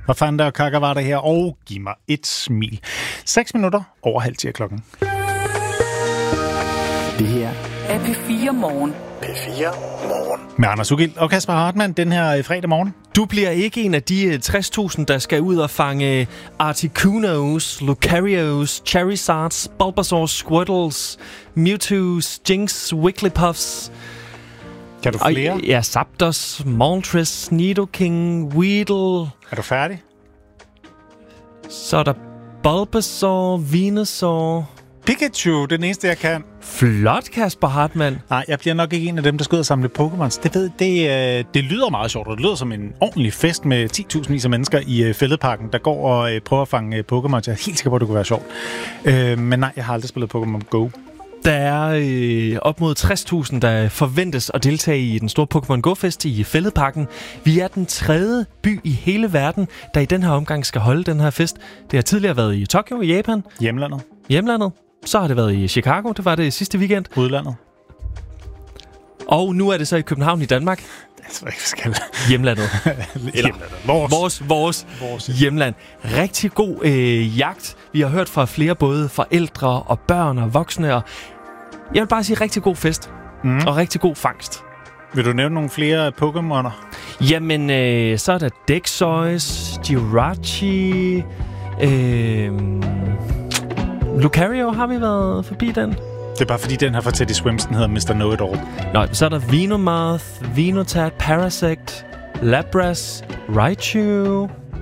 Hvad fanden der kakker var der her? Og giv mig et smil. 6 minutter over 9:30 klokken. Det her er P4 Morgen. P4 Morgen. Med Anders Ugild og Kasper Hartmann den her fredag morgen. Du bliver ikke en af de 60.000, der skal ud og fange Articunos, Lucarios, Charizards, Bulbasaurs, Squirtles, Mewtwo's, Jinx, Wigglypuffs. Kan du flere? Ja, Zapdos, Moltres, Nidoking, Weedle. Er du færdig? Så er der Bulbasaur, Venusaur. Pikachu, det er den eneste, jeg kan. Flot, Kasper Hartmann. Nej, jeg bliver nok ikke en af dem, der skal ud og samle Pokémons. Det lyder meget sjovt, og det lyder som en ordentlig fest med 10.000 af mennesker i fældeparken, der går og prøver at fange Pokémons. Jeg er helt sikker på, at det kunne være sjovt. Men nej, jeg har aldrig spillet Pokémon Go. Der er op mod 60.000, der forventes at deltage i den store Pokémon Go-fest i Fælledparken. Vi er den 3. by i hele verden, der i den her omgang skal holde den her fest. Det har tidligere været i Tokyo i Japan. Hjemlandet. Så har det været i Chicago, det var det sidste weekend. Udlandet. Og nu er det så i København i Danmark. Jeg tror ikke, vi skal. Hjemlandet. Vores hjemland. Rigtig god jagt. Vi har hørt fra flere både forældre og børn og voksne. Og jeg vil bare sige rigtig god fest. Og rigtig god fangst. Vil du nævne nogle flere Pokémoner? Jamen, så er der Dexois, Jirachi, Lucario, har vi været forbi den? Det er bare fordi, den her fra Teddy Swims, den hedder Mr. Know-It-All. Nå, så er der Venomoth, Venotat, Parasect, Lapras, Raichu.